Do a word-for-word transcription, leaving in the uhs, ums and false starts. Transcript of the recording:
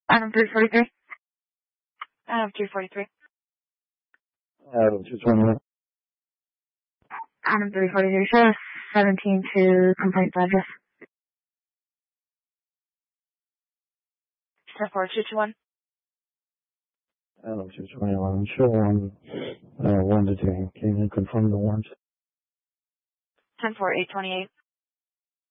Item three forty-three. Item two forty-three. Item two twenty-one. Item three forty-three, show seventeen to complaint address. ten four two two one. Item two twenty-one, show one, uh, one detained. Can you confirm the warrant? ten four eight twenty-eight.